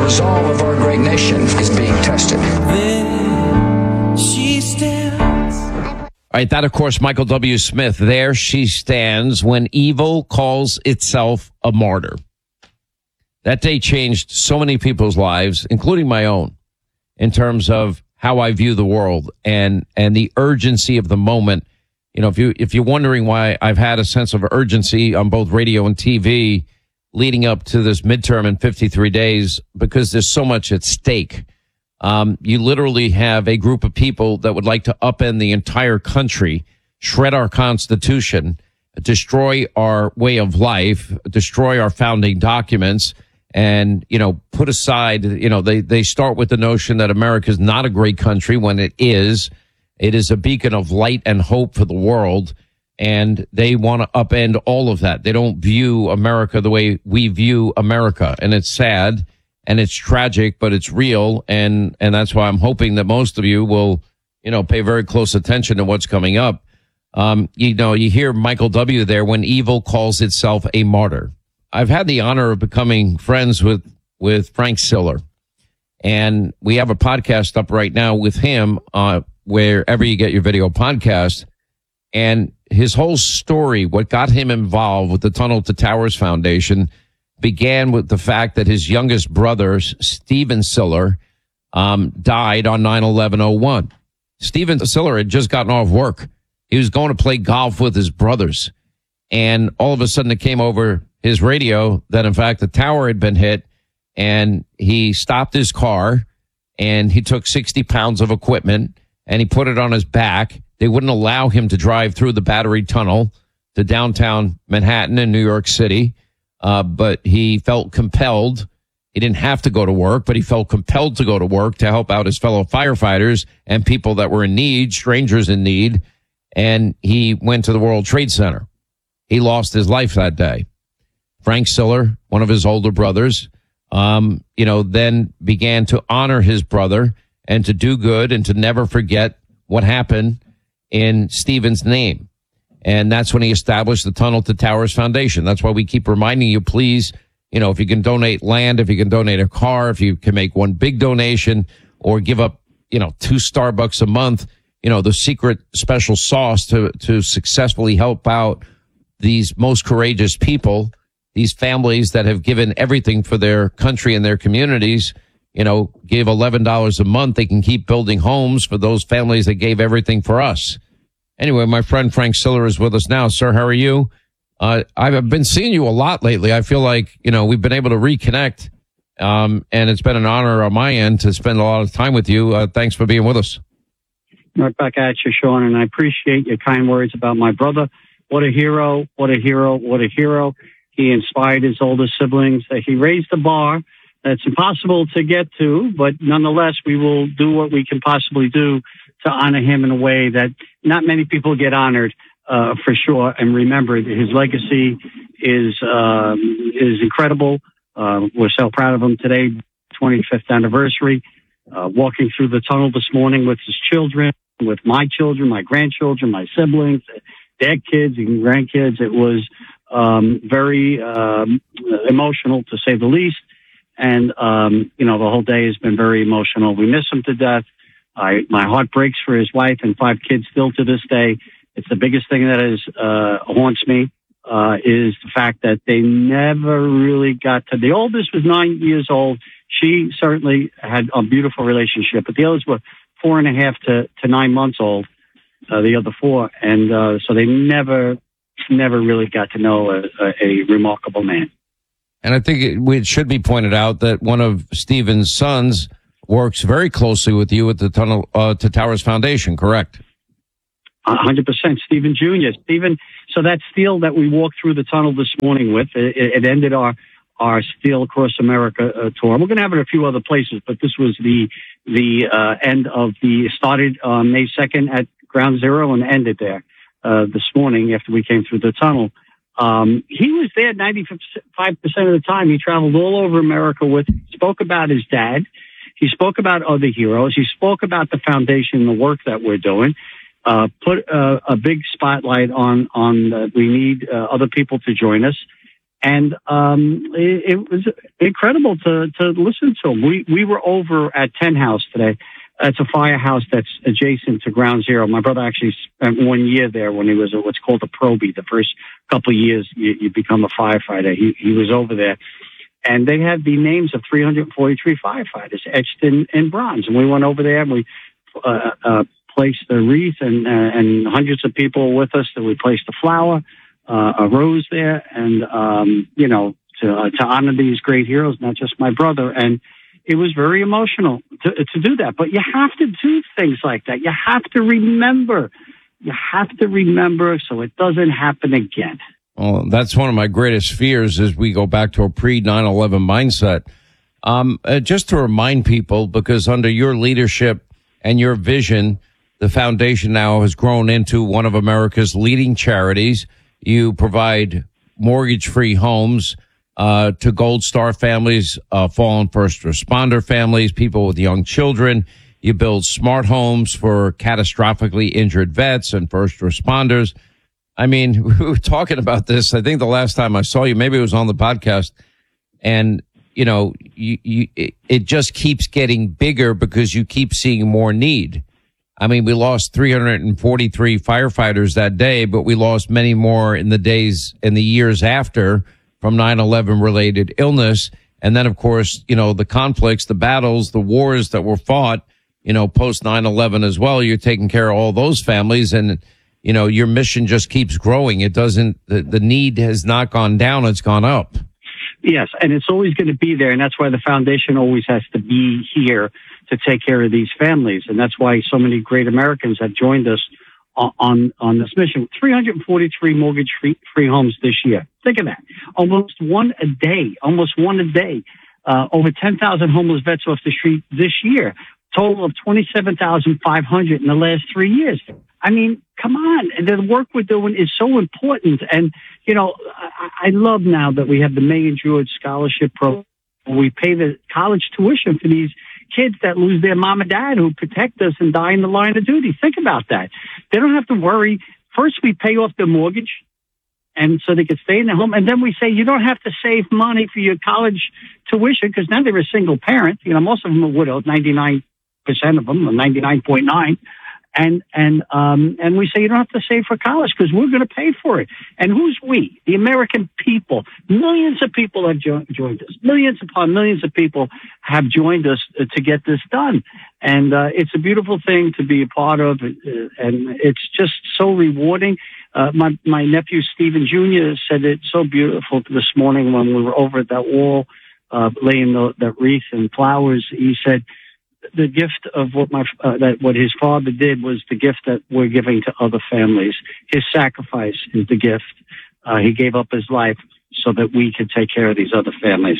resolve of our great nation is being tested. There she stands. All right, that, of course, Michael W. Smith. There she stands when evil calls itself a martyr. That day changed so many people's lives, including my own, in terms of how I view the world and the urgency of the moment. You know, if you're wondering why I've had a sense of urgency on both radio and TV leading up to this midterm in 53 days, because there's so much at stake. You literally have a group of people that would like to upend the entire country, shred our Constitution, destroy our way of life, destroy our founding documents, and, you know, put aside, you know, they start with the notion that America is not a great country when it is. It is a beacon of light and hope for the world, and they want to upend all of that. They don't view America the way we view America, and it's sad. And it's tragic, but it's real. And that's why I'm hoping that most of you will, you know, pay very close attention to what's coming up. You know, you hear Michael W. there when evil calls itself a martyr. I've had the honor of becoming friends with Frank Siller. And we have a podcast up right now with him, wherever you get your video podcast. And his whole story, what got him involved with the Tunnel to Towers Foundation, began with the fact that his youngest brother, Stephen Siller, died on 9/11/01. Stephen Siller had just gotten off work. He was going to play golf with his brothers. And all of a sudden it came over his radio that, in fact, the tower had been hit, and he stopped his car and he took 60 pounds of equipment and he put it on his back. They wouldn't allow him to drive through the Battery Tunnel to downtown Manhattan in New York City. But he felt compelled. He didn't have to go to work, but he felt compelled to go to work to help out his fellow firefighters and people that were in need, strangers in need. And he went to the World Trade Center. He lost his life that day. Frank Siller, one of his older brothers, then began to honor his brother and to do good and to never forget what happened in Stephen's name. And that's when he established the Tunnel to Towers Foundation. That's why we keep reminding you, please, you know, if you can donate land, if you can donate a car, if you can make one big donation or give up, you know, 2 Starbucks a month, you know, the secret special sauce to successfully help out these most courageous people, these families that have given everything for their country and their communities, you know, give $11 a month. They can keep building homes for those families that gave everything for us. Anyway, my friend Frank Siller is with us now. Sir, how are you? I've been seeing you a lot lately. I feel like, you know, we've been able to reconnect, and it's been an honor on my end to spend a lot of time with you. Thanks for being with us. Right back at you, Sean, and I appreciate your kind words about my brother. What a hero, what a hero, what a hero. He inspired his older siblings. He raised the bar. That's impossible to get to, but nonetheless, we will do what we can possibly do to honor him in a way that not many people get honored, for sure. And remember, his legacy is incredible. We're so proud of him today, 25th anniversary. Walking through the tunnel this morning with his children, with my children, my grandchildren, my siblings, their kids and grandkids. It was very emotional, to say the least. And, the whole day has been very emotional. We miss him to death. My heart breaks for his wife and 5 kids still to this day. It's the biggest thing that haunts me, is the fact that they never really got to, the oldest was 9 years old. She certainly had a beautiful relationship, but the others were 4.5 to 9 months old, the other 4. And, so they never really got to know a remarkable man. And I think it should be pointed out that one of Stephen's sons works very closely with you at the Tunnel to Towers Foundation, correct? 100%. Stephen Jr. Stephen, so that steel that we walked through the tunnel this morning with, it ended our Steel Across America tour. We're going to have it a few other places, but this was the end of started on May 2nd at Ground Zero and ended there this morning after we came through the tunnel. He was there 95% of the time. He traveled all over America spoke about his dad. He spoke about other heroes. He spoke about the foundation and the work that we're doing. Put a big spotlight on we need other people to join us. And it was incredible to listen to him. We were over at Ten House today. It's a firehouse that's adjacent to Ground Zero. My brother actually spent 1 year there when he was what's called a probie. The first couple of years you become a firefighter. He was over there. And they have the names of 343 firefighters etched in bronze. And we went over there and we placed the wreath, and hundreds of people were with us. That we placed a flower, a rose there, and to honor these great heroes, not just my brother. And it was very emotional to do that. But you have to do things like that. You have to remember. You have to remember so it doesn't happen again. Well, that's one of my greatest fears as we go back to a pre-9/11 mindset. Just to remind people, because under your leadership and your vision, the foundation now has grown into one of America's leading charities. You provide mortgage-free homes to Gold Star families, fallen first responder families, people with young children. You build smart homes for catastrophically injured vets and first responders. I mean, we were talking about this. I think the last time I saw you, maybe it was on the podcast, and it just keeps getting bigger because you keep seeing more need. I mean, we lost 343 firefighters that day, but we lost many more in the days and the years after from 9/11 related illness. And then, of course, the conflicts, the battles, the wars that were fought, post 9/11 as well. You're taking care of all those families, and your mission just keeps growing. It doesn't, the need has not gone down, it's gone up. Yes, and it's always going to be there, and that's why the foundation always has to be here to take care of these families, and that's why so many great Americans have joined us on this mission. 343 mortgage-free homes this year. Think of that. Almost one a day. Over 10,000 homeless vets off the street this year. Total of 27,500 in the last 3 years. I mean, come on. The work we're doing is so important. And, I love now that we have the May and George Scholarship Program. We pay the college tuition for these kids that lose their mom and dad who protect us and die in the line of duty. Think about that. They don't have to worry. First, we pay off their mortgage, and so they can stay in their home. And then we say, you don't have to save money for your college tuition because now they're a single parent. Most of them are widowed, 99% of them, or 99.9%. And we say you don't have to save for college because we're going to pay for it. And who's we? The American people. Millions of people have joined us. Millions upon millions of people have joined us to get this done. And it's a beautiful thing to be a part of, and it's just so rewarding. My nephew Stephen Jr. said it so beautiful this morning when we were over at that wall, laying that wreath and flowers. He said, the gift of what his father did was the gift that we're giving to other families. His sacrifice is the gift. He gave up his life so that we could take care of these other families.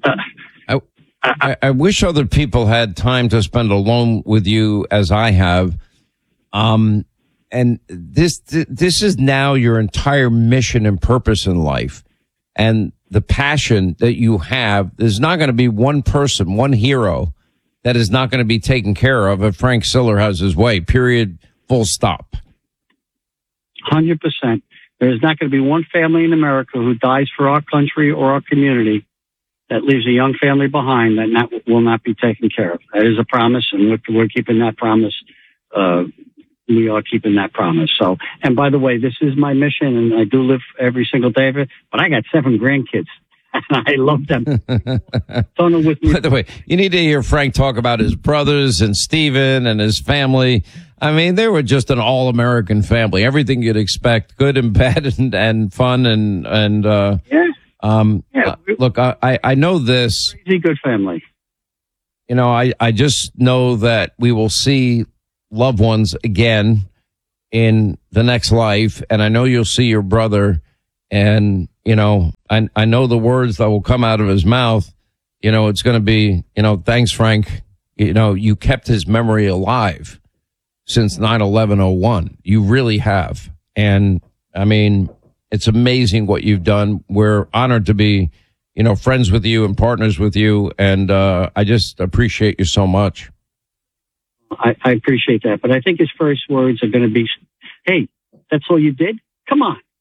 I wish other people had time to spend alone with you as I have. And this is now your entire mission and purpose in life. And the passion that you have, there's not going to be one person, one hero that is not going to be taken care of if Frank Siller has his way, period, full stop. 100%. There's not going to be one family in America who dies for our country or our community that leaves a young family behind that will not be taken care of. That is a promise, and we're keeping that promise. We are keeping that promise. So, and by the way, this is my mission, and I do live every single day of it, but I got 7 grandkids. I love them. With me. By the way, you need to hear Frank talk about his brothers and Stephen and his family. I mean, they were just an all-American family. Everything you'd expect, good and bad and fun and look, I know this. Crazy good family. I just know that we will see loved ones again in the next life, and I know you'll see your brother. And, I know the words that will come out of his mouth, it's going to be, thanks, Frank. You kept his memory alive since 9/11/01. You really have. And I mean, it's amazing what you've done. We're honored to be, friends with you and partners with you. And, I just appreciate you so much. I appreciate that. But I think his first words are going to be, hey, that's all you did? Come on.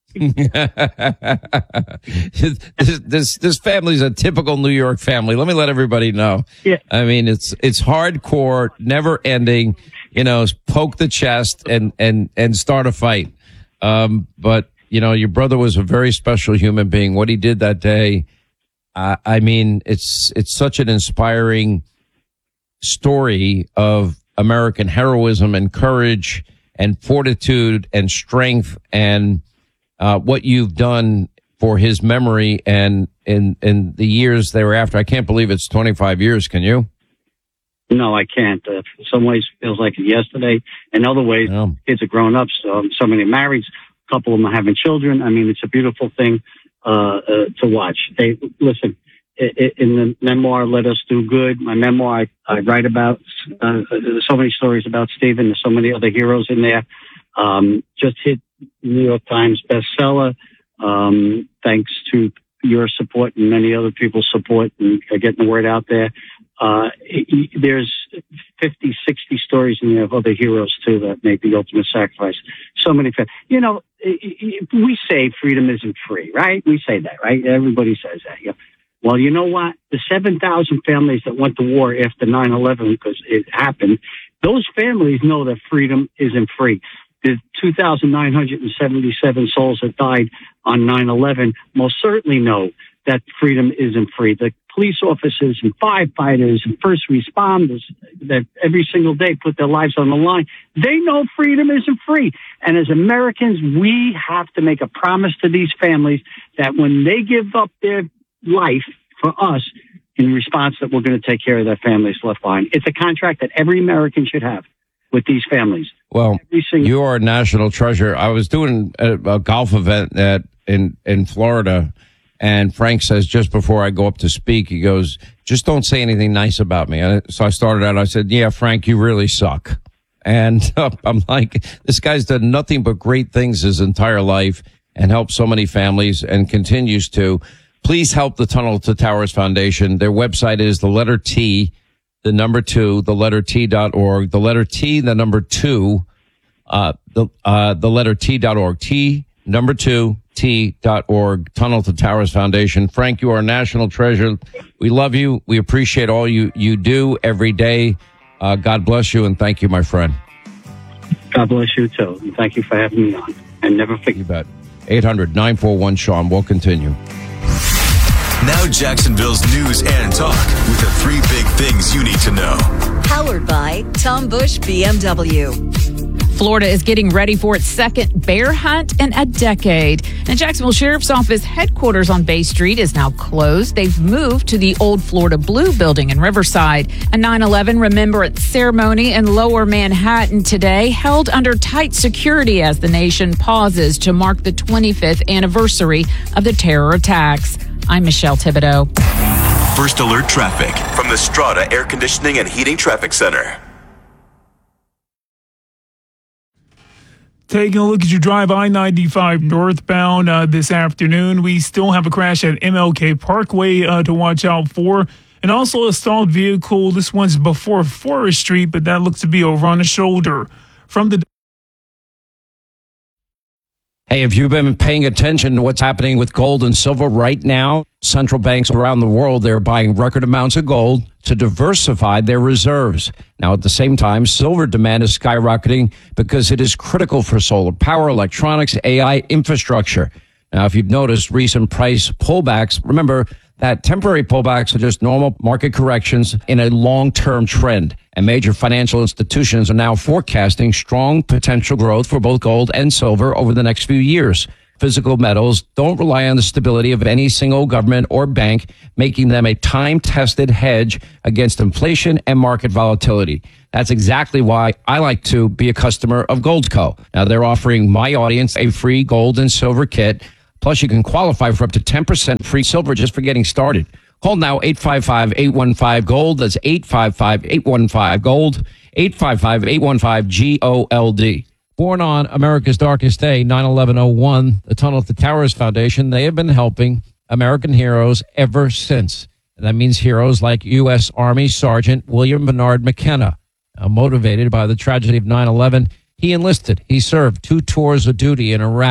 this family's a typical New York family. Let me let everybody know. Yeah. I mean, it's hardcore, never ending, poke the chest and start a fight. But your brother was a very special human being. What he did that day, I mean, it's such an inspiring story of American heroism and courage and fortitude and strength and what you've done for his memory and in the years thereafter. I can't believe it's 25 years. Can you? No, I can't. In some ways, it feels like yesterday. In other ways, kids are grown up. So many married. A couple of them are having children. I mean, it's a beautiful thing to watch. Hey, listen, in the memoir, Let Us Do Good, my memoir, I write about so many stories about Stephen. There's so many other heroes in there. Just hit New York Times bestseller. Thanks to your support and many other people's support and getting the word out there. There's 50, 60 stories in there of other heroes too that make the ultimate sacrifice. So many, we say freedom isn't free, right? We say that, right? Everybody says that. Yeah. Well, you know what? The 7,000 families that went to war after 9/11, because it happened, those families know that freedom isn't free. The 2,977 souls that died on 9/11 most certainly know that freedom isn't free. The police officers and firefighters and first responders that every single day put their lives on the line, they know freedom isn't free. And as Americans, we have to make a promise to these families that when they give up their life for us, in response, that we're going to take care of their families left behind. It's a contract that every American should have with these families. Well, you are a national treasure. I was doing a golf event in Florida, and Frank says, just before I go up to speak, he goes, just don't say anything nice about me. So I started out, I said, yeah, Frank, you really suck. And I'm like, this guy's done nothing but great things his entire life and helped so many families and continues to. Please help the Tunnel to Towers Foundation. Their website is the letter T, the number 2, the letter T.org, the letter T, the number 2, the letter T.org, T, number 2, T.org, Tunnel to Towers Foundation. Frank, you are a national treasure. We love you. We appreciate all you do every day. God bless you, and thank you, my friend. God bless you, too. And thank you for having me on. And never forget. You bet. 800-941-SEAN. We'll continue. Now Jacksonville's news and talk with the 3 big things you need to know. Powered by Tom Bush BMW. Florida is getting ready for its second bear hunt in a decade. And Jacksonville Sheriff's Office headquarters on Bay Street is now closed. They've moved to the old Florida Blue building in Riverside. A 9/11 remembrance ceremony in Lower Manhattan today held under tight security as the nation pauses to mark the 25th anniversary of the terror attacks. I'm Michelle Thibodeau. First Alert Traffic from the Strata Air Conditioning and Heating Traffic Center. Taking a look as you drive I-95 northbound this afternoon. We still have a crash at MLK Parkway to watch out for. And also a stalled vehicle. This one's before Forest Street, but that looks to be over on the shoulder. From the Hey, have you been paying attention to what's happening with gold and silver right now? Central banks around the world, they're buying record amounts of gold to diversify their reserves. Now, at the same time, silver demand is skyrocketing because it is critical for solar power, electronics, AI infrastructure. Now, if you've noticed recent price pullbacks, remember that temporary pullbacks are just normal market corrections in a long-term trend. And major financial institutions are now forecasting strong potential growth for both gold and silver over the next few years. Physical metals don't rely on the stability of any single government or bank, making them a time-tested hedge against inflation and market volatility. That's exactly why I like to be a customer of Goldco. Now, they're offering my audience a free gold and silver kit. Plus, you can qualify for up to 10% free silver just for getting started. Call now 855-815-GOLD. That's 855-815-GOLD. 855-815-GOLD. Born on America's darkest day, 9/11/01, the Tunnel to Towers Foundation, they have been helping American heroes ever since. And that means heroes like U.S. Army Sergeant William Bernard McKenna. Motivated by the tragedy of 9/11, he enlisted. He served 2 tours of duty in Iraq,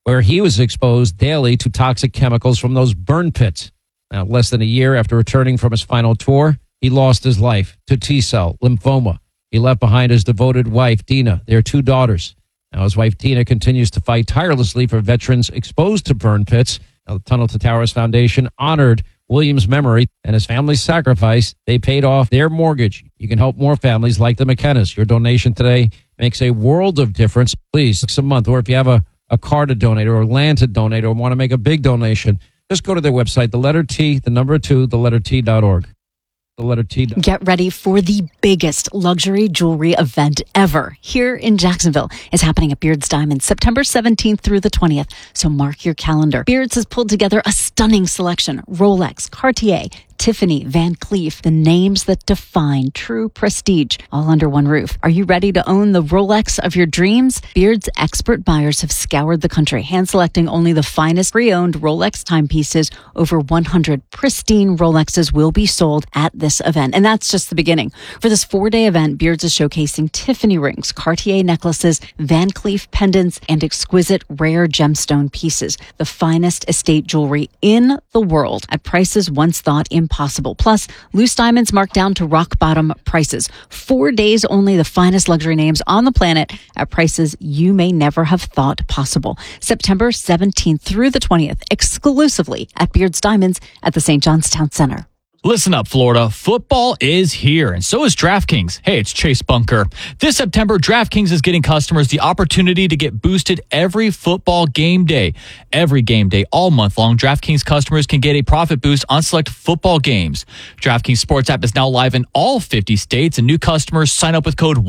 where he was exposed daily to toxic chemicals from those burn pits. Now, less than a year after returning from his final tour, he lost his life to T-cell lymphoma. He left behind his devoted wife, Dina, their 2 daughters. Now, his wife, Dina, continues to fight tirelessly for veterans exposed to burn pits. Now, the Tunnel to Towers Foundation honored Williams' memory and his family's sacrifice. They paid off their mortgage. You can help more families like the McKennas. Your donation today makes a world of difference. Please, $6 a month, or if you have a car to donate or land to donate or want to make a big donation, just go to their website, the letter T, the number 2, the letter T.org. The letter T. Get ready for the biggest luxury jewelry event ever here in Jacksonville. It's happening at Beard's Diamonds, September 17th through the 20th. So mark your calendar. Beard's has pulled together a stunning selection. Rolex, Cartier, Tiffany, Van Cleef, the names that define true prestige, all under one roof. Are you ready to own the Rolex of your dreams? Beard's expert buyers have scoured the country, hand-selecting only the finest pre-owned Rolex timepieces. Over 100 pristine Rolexes will be sold at this event, and that's just the beginning. For this 4-day event, Beard's is showcasing Tiffany rings, Cartier necklaces, Van Cleef pendants, and exquisite rare gemstone pieces, the finest estate jewelry in the world at prices once thought impossible. Plus, loose diamonds marked down to rock bottom prices. 4 days only, the finest luxury names on the planet at prices you may never have thought possible. September 17th through the 20th, exclusively at Beard's Diamonds at the St. John's Town Center. Listen up, Florida. Football is here, and so is DraftKings. Hey, it's Chase Bunker. This September, DraftKings is getting customers the opportunity to get boosted every football game day. Every game day, all month long, DraftKings customers can get a profit boost on select football games. DraftKings Sports app is now live in all 50 states, and new customers sign up with code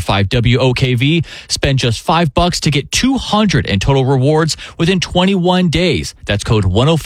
1045WOKV. Spend just $5 to get $200 in total rewards within 21 days. That's code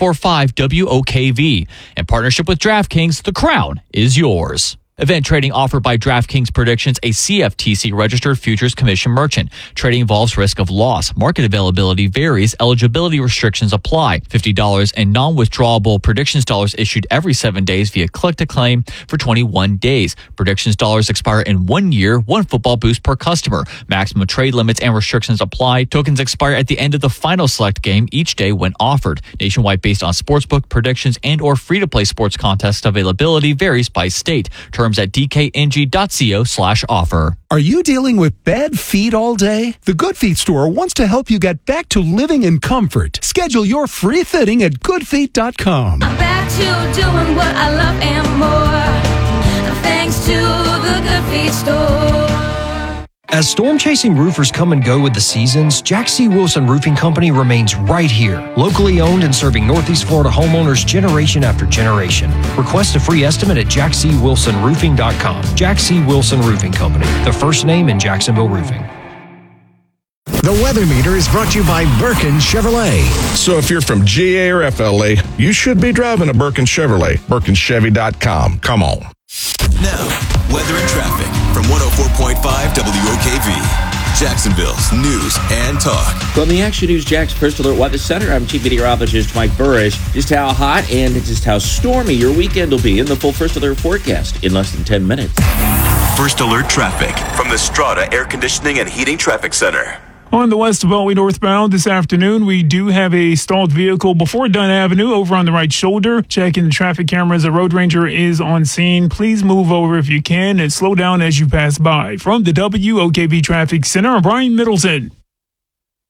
1045WOKV. In partnership with DraftKings, the crown is yours. Event trading offered by DraftKings Predictions, a CFTC registered futures commission merchant. Trading involves risk of loss. Market availability varies. Eligibility restrictions apply. $50 in non-withdrawable predictions dollars issued every 7 days via click to claim for 21 days. Predictions dollars expire in 1 year, 1 football boost per customer. Maximum trade limits and restrictions apply. Tokens expire at the end of the final select game each day when offered. Nationwide based on sportsbook predictions and or free-to-play sports contest availability varies by state. Terms at dkng.co/offer. Are you dealing with bad feet all day? The Good Feet store wants to help you get back to living in comfort. Schedule your free fitting at goodfeet.com. I'm back to doing what I love and more, thanks to the Good Feet store. As storm-chasing roofers come and go with the seasons, Jack C. Wilson Roofing Company remains right here, locally owned and serving Northeast Florida homeowners generation after generation. Request a free estimate at jackcwilsonroofing.com. Jack C. Wilson Roofing Company, the first name in Jacksonville roofing. The Weather Meter is brought to you by Birkin Chevrolet. So if you're from GA or FLA, you should be driving a Birkin Chevrolet. BirkinChevy.com. Come on. Now, weather and traffic from 104.5 WOKV. Jacksonville's news and talk. From the Action News Jax First Alert Weather Center, I'm Chief Meteorologist Mike Burrish. Just how hot and just how stormy your weekend will be in the full First Alert forecast in less than 10 minutes. First Alert traffic from the Strata Air Conditioning and Heating Traffic Center. On the West Beltway northbound this afternoon, we do have a stalled vehicle before Dunn Avenue over on the right shoulder. Checking the traffic cameras. A road ranger is on scene. Please move over if you can and slow down as you pass by. From the WOKV Traffic Center, I'm Brian Middleton.